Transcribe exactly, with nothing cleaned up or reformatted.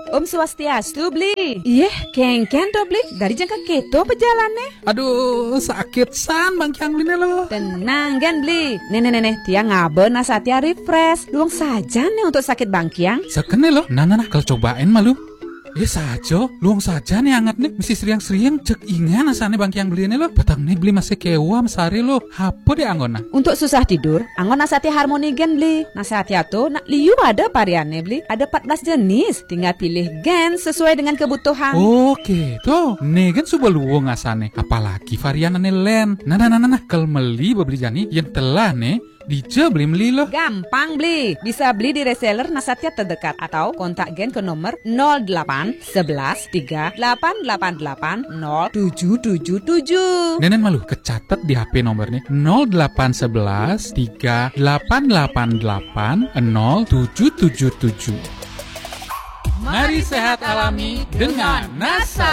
Om Swastiastu, Bli. Iya, kengken to, Bli. Dari jangka keto pejalannya. Aduh, sakit san Bang Kyang Bli lo. Tenang kan, Bli. Nenek-nenek, dia ngaben nasatia refresh. Luang saja nih untuk sakit Bang Kyang. Sekene lo. Nah, nah, nah, kalau cobain malu. Eh saja, luang saja nih anget nih. Mesti seriang-seriang cek ingan asane Bang Kyang beli ini lo. Batang nih beli masih kewa mesari lo. Apa deh anggona? Untuk susah tidur, anggon nasati harmoni gen beli. Nasati tuh nak liu ada variannya beli. Ada empat belas jenis. Tinggal pilih gen sesuai dengan kebutuhan. Oke, tuh. Nih kan sudah luang asane. Apalagi varian ane len. Nah, nah, nah, nah, nah. Kalau beli beli jani yang telah nih. Dija beli beli lo. Gampang beli. Bisa beli di reseller Nasatya terdekat atau kontak gen ke nomor nol delapan sebelas tiga delapan delapan delapan nol tujuh tujuh tujuh. Nenen malu kecatat di H P nomornya nol delapan sebelas tiga delapan delapan delapan nol tujuh tujuh tujuh. Mari sehat alami dengan Nasa.